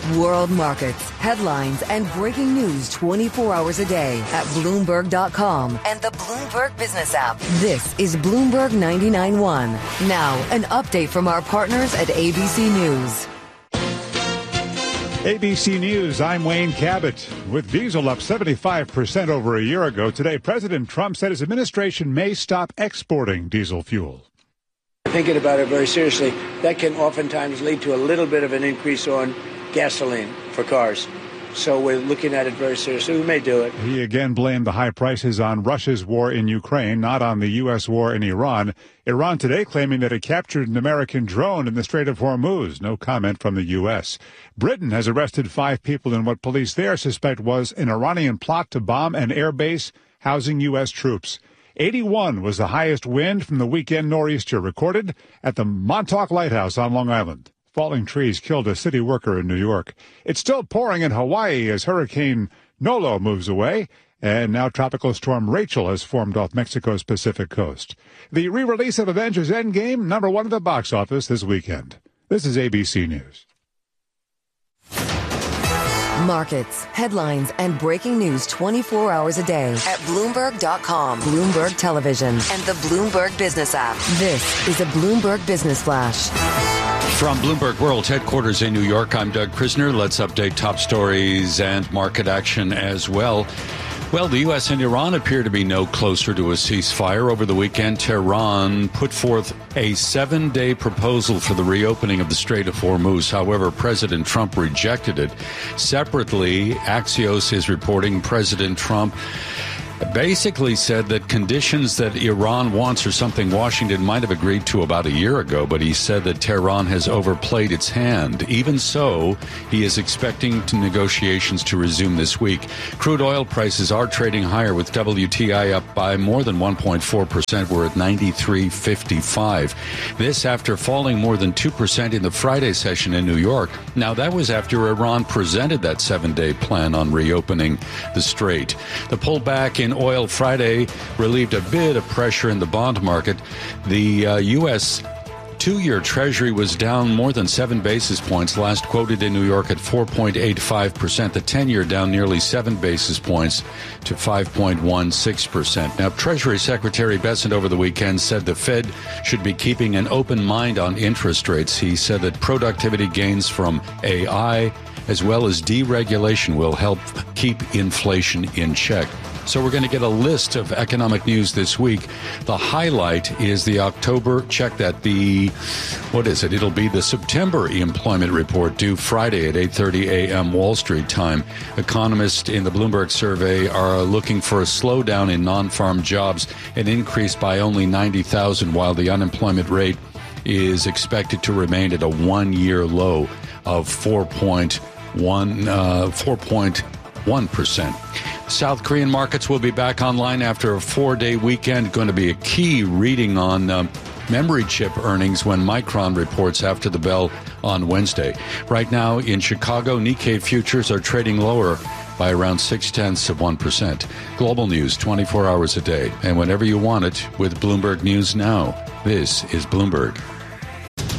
World markets, headlines, and breaking news 24 hours a day at Bloomberg.com and the Bloomberg Business app. This is Bloomberg 99.1. Now, an update from our partners at ABC News. ABC News, I'm Wayne Cabot. With diesel up 75% over a year ago, today President Trump said his administration may stop exporting diesel fuel. Thinking about it very seriously, that can oftentimes lead to a little bit of an increase on gasoline for cars. So we're looking at it very seriously. We may do it. He again blamed the high prices on Russia's war in Ukraine, not on the U.S. war in Iran. Iran today claiming that it captured an American drone in the Strait of Hormuz. No comment from the U.S. Britain has arrested 5 people in what police there suspect was an Iranian plot to bomb an air base housing U.S. troops. 81 was the highest wind from the weekend nor'easter recorded at the Montauk Lighthouse on Long Island. Falling trees killed a city worker in New York. It's still pouring in Hawaii as Hurricane Nolo moves away, and now Tropical Storm Rachel has formed off Mexico's Pacific coast. The re-release of Avengers Endgame, #1 at the box office this weekend. This is ABC News. Markets, headlines, and breaking news 24 hours a day at Bloomberg.com, Bloomberg Television, and the Bloomberg Business app. This is a Bloomberg Business Flash. From Bloomberg World Headquarters in New York, I'm Doug Prisner. Let's update top stories and market action as well. Well, the U.S. and Iran appear to be no closer to a ceasefire. Over the weekend, Tehran put forth a 7-day proposal for the reopening of the Strait of Hormuz. However, President Trump rejected it. Separately, Axios is reporting President Trump basically said that conditions that Iran wants are something Washington might have agreed to about a year ago, but he said that Tehran has overplayed its hand. Even so, he is expecting negotiations to resume this week. Crude oil prices are trading higher, with WTI up by more than 1.4%. We're at $93.55. This after falling more than 2% in the Friday session in New York. Now, that was after Iran presented that 7-day plan on reopening the strait. The pullback in oil Friday relieved a bit of pressure in the bond market. The U.S. 2-year Treasury was down more than 7 basis points, last quoted in New York at 4.85%. The 10-year down nearly 7 basis points to 5.16%. Now, Treasury Secretary Bessent over the weekend said the Fed should be keeping an open mind on interest rates. He said that productivity gains from AI as well as deregulation will help keep inflation in check. So we're going to get a list of economic news this week. The highlight is the October, it'll be the September employment report due Friday at 8:30 a.m. Wall Street time. Economists in the Bloomberg survey are looking for a slowdown in non-farm jobs, an increase by only 90,000, while the unemployment rate is expected to remain at a 1-year low of 4.1%. South Korean markets will be back online after a 4-day weekend. Going to be a key reading on memory chip earnings when Micron reports after the bell on Wednesday. Right now in Chicago, Nikkei futures are trading lower by around 0.6%. Global news 24 hours a day and whenever you want it with Bloomberg News Now. This is Bloomberg.